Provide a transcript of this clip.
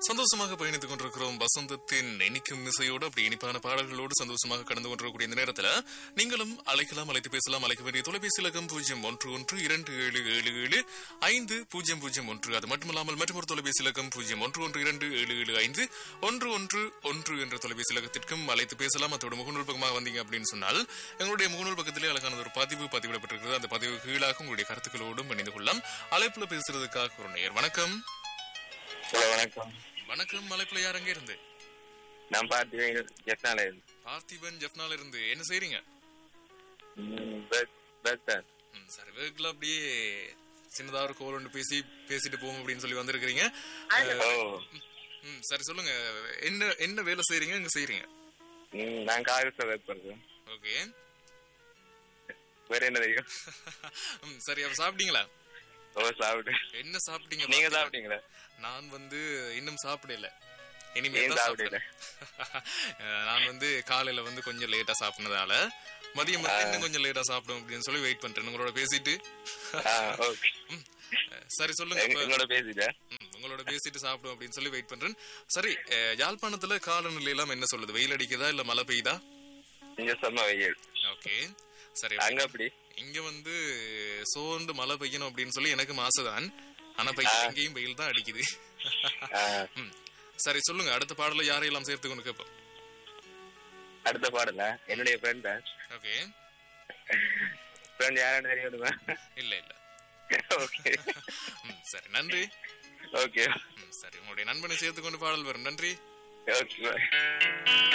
சந்தோஷமாக பயணித்துக் கொண்டிருக்கிறோம் வசந்தத்தின் இனிக்கும் இசையோடு அப்படி இனிப்பான பாடல்களோடு சந்தோஷமாக கடந்து கொண்டிருக்கக்கூடிய இந்த நேரத்தில் நீங்களும் அழைக்கலாம், அழைத்து பேசலாம். அழைக்க வேண்டிய தொலைபேசி இலக்கம் 0112277500 அது மட்டுமல்லாமல் மற்றொரு தொலைபேசி இலக்கம் 0112277511 என்ற தொலைபேசி இலக்கத்திற்கும் அழைத்து பேசலாம். அதோட முகநூல் பக்கமாக வந்தீங்க அப்படின்னு சொன்னால் எங்களுடைய முகநூல் பக்கத்திலே அழகான ஒரு பதிவிடப்பட்டிருக்கிறது. அந்த பதிவு கீழாக உங்களுடைய கருத்துக்களோடும் இணைந்து கொள்ளலாம். அழைப்புல பேசுறதுக்காக ஒரு நேயர். வணக்கம். வணக்கம். வணக்கம். அழைப்புல யார் அங்க இருந்து? நான் பார்த்திபன் ஜெஃப்னால இருந்து. பார்த்திபன் ஜெஃப்னால இருந்து. என்ன செய்றீங்க? சரி, வேர்க்ல அப்படியே சின்னதா ஒரு கோல் ஒன்று பேசிட்டு போவோம் அப்படின்னு சொல்லி வந்திருக்கிறீங்க. சரி, சொல்லுங்க. என்ன வேலை செய்றீங்க, எங்க செய்றீங்க? நான் காலேஜ்ல ஒர்க் பண்றேன். ஓகே. வேற என்ன தெரியும்? சரி, அப்ப சாப்பிட்டீங்களா? ஓ, சாப்பிட்டு. என்ன சாப்பிட்டீங்க? நீங்க சாப்பிட்டீங்களா? நான் இன்னும் சாப்பிடல. நான் காலையில கொஞ்சம் லேட்டா சாப்பிட்டதால மதியம் இன்னும் கொஞ்சம் லேட்டா சாப்பிடும் அப்படின்னு சொல்லி வெயிட் பண்றேன் உங்களோட பேசிட்டு. சரி, சொல்லுங்க. உங்களோட பேசிட்டு சாப்பிடும் அப்படின்னு சொல்லி வெயிட் பண்றேன். சரி, யாழ்ப்பாணத்துல காலநிலை எல்லாம் என்ன சொல்லுது? வெயில் அடிக்குதா இல்ல மழை பெய்யுதா? ஓகே, சரி. அங்க அப்படி இங்க சோர்ந்து மழை பெய்யணும் அப்படின்னு சொல்லி எனக்கு ஆசைதான். ஆனா இங்கேயும் வெயில் தான் அடிக்குது. சரி, சொல்லுங்க. அடுத்த பாடல யாரையெல்லாம் சேர்த்து கொண்டு கேட்போம்? அடுத்த பாடல என்னுடைய ஃப்ரெண்ட். ஓகே. ஃப்ரெண்ட் யாரும் தெரியுமா? இல்ல. ஓகே. சரி, நன்றி. ஓகே. சரி, உங்களுடைய நண்பனை சேர்த்து கொண்டு பாடல் வரும். நன்றி. ஓகே.